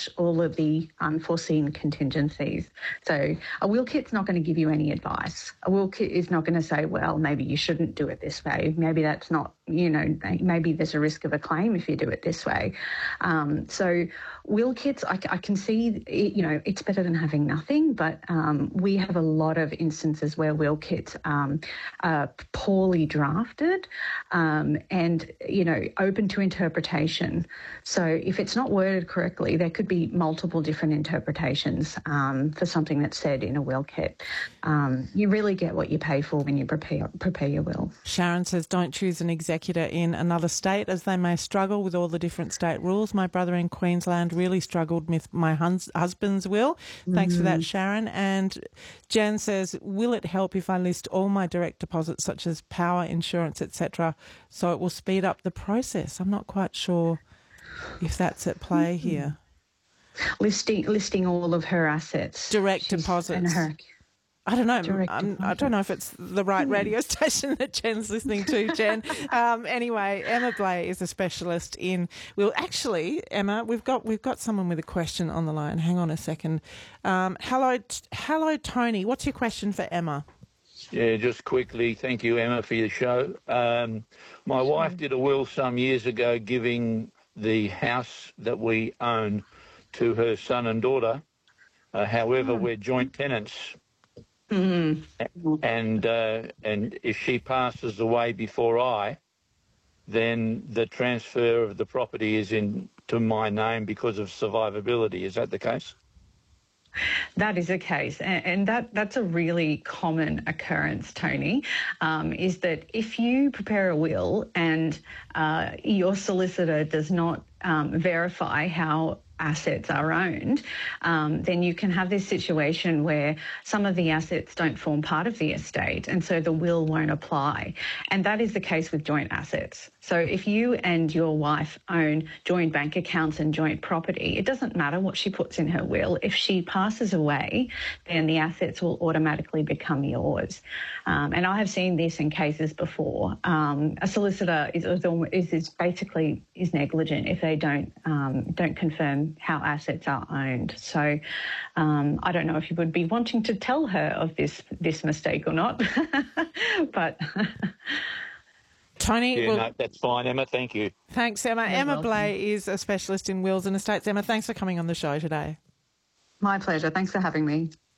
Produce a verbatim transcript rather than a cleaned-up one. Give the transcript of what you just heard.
predict all of the unforeseen contingencies. So a will kit's not going to give you any advice. A will kit is not going to say, well, maybe you shouldn't do it this way. Maybe that's not, you know, maybe there's a risk of a claim if you do it this way. Um, so will kits, I, I can see, it, you know, it's better than having nothing, but um, we have a lot of instances where will kits um, are poorly drafted um, and, you know, open to interpretation. So if it's not worded correctly, there could be multiple different interpretations um, for something that's said in a will kit. Um, you really get what you pay for when you prepare, prepare your will. Sharon says, don't choose an executor in another state as they may struggle with all the different state rules. My brother in Queensland really struggled with my hus- husband's will. Thanks mm. for that, Sharon. And Jen says, will it help if I list all my direct deposits such as power, insurance, et cetera, so it will speed up the process? I'm not quite sure if that's at play mm-hmm. here. Listing listing all of her assets. Direct She's, deposits. And her, I don't know. I don't know if it's the right radio station that Jen's listening to, Jen. um, anyway, Emma Blay is a specialist in. Well, actually, Emma, we've got we've got someone with a question on the line. Hang on a second. Um, hello, hello, Tony. What's your question for Emma? Yeah, just quickly. Thank you, Emma, for your show. Um, my sure. wife did a will some years ago, giving the house that we own to her son and daughter. Uh, however, oh. we're joint tenants. Mm-hmm. And uh, and if she passes away before I, then the transfer of the property is in to my name because of survivability. Is that the case? That is the case, and, and that, that's a really common occurrence, Tony, um, is that if you prepare a will and uh, your solicitor does not um, verify how assets are owned, um, then you can have this situation where some of the assets don't form part of the estate, and so the will won't apply. And that is the case with joint assets. So if you and your wife own joint bank accounts and joint property, it doesn't matter what she puts in her will. If she passes away, then the assets will automatically become yours. Um, and I have seen this in cases before. Um, a solicitor is, is, is basically is negligent if they don't um, don't confirm how assets are owned. So um, I don't know if you would be wanting to tell her of this this mistake or not, but. Tony, yeah, well, no, that's fine, Emma. Thank you. Thanks, Emma. You're Emma welcome. Blay is a specialist in wills and estates. Emma, thanks for coming on the show today. My pleasure. Thanks for having me.